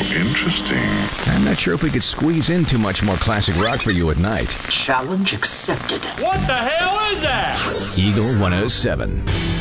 Interesting. I'm not sure if we could squeeze in too much more classic rock for you at night. Challenge accepted. What the hell is that? Eagle 107.